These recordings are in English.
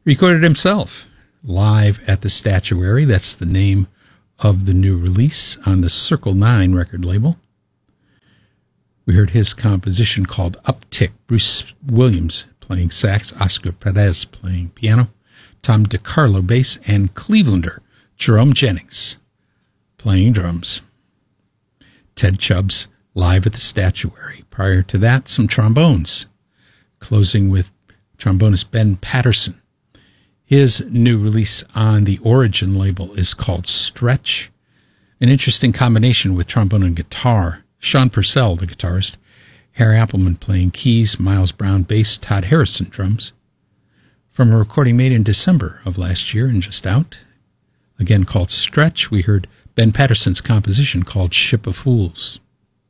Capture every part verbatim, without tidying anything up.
recorded himself live at the Statuary. That's the name of the new release on the Circle nine record label. We heard his composition called Uptick. Bruce Williams playing sax, Oscar Perez playing piano, Tom DiCarlo bass, and Clevelander Jerome Jennings playing drums. Ted Chubbs live at the Statuary. Prior to that, some trombones, closing with trombonist Ben Patterson. His new release on the Origin label is called Stretch, an interesting combination with trombone and guitar. Sean Purcell, the guitarist, Harry Appleman playing keys, Miles Brown bass, Todd Harrison drums. From a recording made in December of last year and just out, again called Stretch, we heard Ben Patterson's composition called Ship of Fools.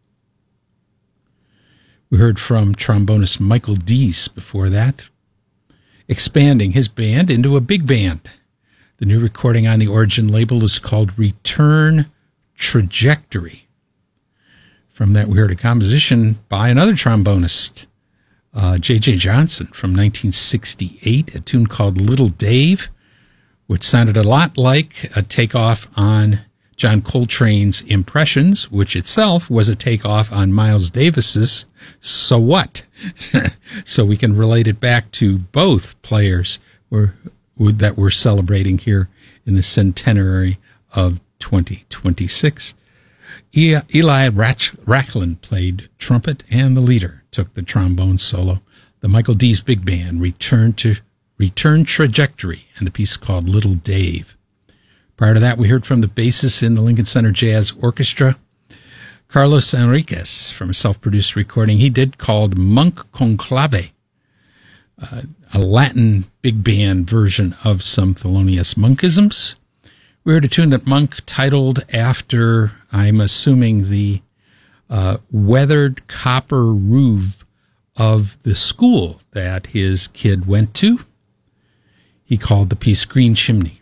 We heard from trombonist Michael Deese before that, expanding his band into a big band. The new recording on the Origin label is called Return Trajectory. From that, we heard a composition by another trombonist, uh, J J Johnson, from nineteen sixty-eight, a tune called Little Dave, which sounded a lot like a takeoff on John Coltrane's Impressions, which itself was a takeoff on Miles Davis's So What? So we can relate it back to both players were, that we're celebrating here in the centenary of twenty twenty-six. Eli Racklin played trumpet, and the leader took the trombone solo. The Michael Deese Big Band returned to Return Trajectory, and the piece called Little Dave. Prior to that, we heard from the bassist in the Lincoln Center Jazz Orchestra, Carlos Enriquez, from a self-produced recording he did called Monk Conclave, uh, a Latin big band version of some Thelonious Monkisms. We heard a tune that Monk titled after, I'm assuming, the uh, weathered copper roof of the school that his kid went to. He called the piece Green Chimney.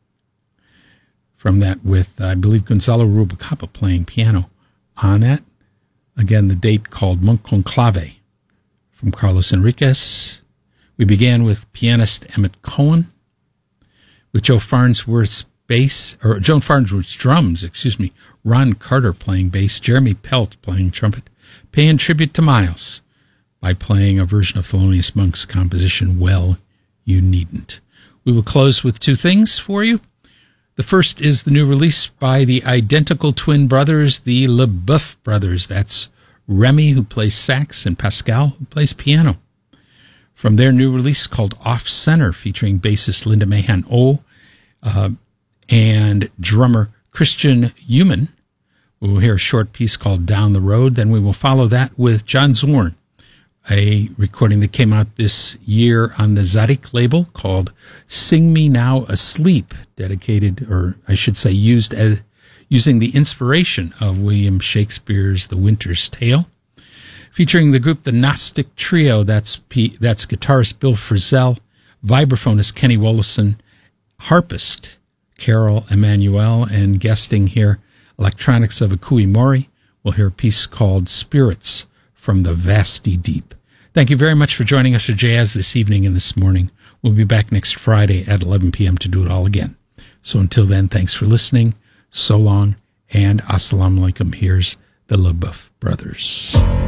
From that, with, I believe, Gonzalo Rubalcaba playing piano on that. Again, the date called Monk Conclave from Carlos Enriquez. We began with pianist Emmett Cohen, with Joe Farnsworth's bass, or Joan Farnsworth's drums, excuse me, Ron Carter playing bass, Jeremy Pelt playing trumpet, paying tribute to Miles by playing a version of Thelonious Monk's composition, Well, You Needn't. We will close with two things for you. The first is the new release by the identical twin brothers, the LeBoeuf brothers. That's Remy, who plays sax, and Pascal, who plays piano. From their new release called Off Center, featuring bassist Linda Mahan O, uh, and drummer Christian Human. We will hear a short piece called Down the Road. Then we will follow that with John Zorn, a recording that came out this year on the Zadig label called Sing Me Now Asleep, dedicated, or I should say used as, using the inspiration of William Shakespeare's The Winter's Tale. Featuring the group The Gnostic Trio, that's P, that's guitarist Bill Frisell, vibraphonist Kenny Wollesen, harpist Carol Emanuel, and guesting here, electronics of Akui Mori. We'll hear a piece called Spirits from the Vasty Deep. Thank you very much for joining us for Jazz this evening and this morning. We'll be back next Friday at eleven p.m. to do it all again. So until then, thanks for listening. So long, and assalamu alaikum. Here's the LeBoeuf brothers.